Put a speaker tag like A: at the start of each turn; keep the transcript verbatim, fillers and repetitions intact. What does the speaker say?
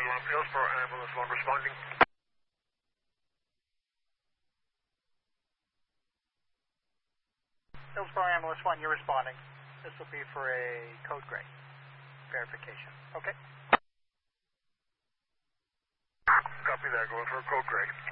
A: one, Hillsborough Ambulance one responding.
B: Hillsborough Ambulance one, you're responding. This will be for a code gray verification. Okay.
A: Copy that, going for a code gray.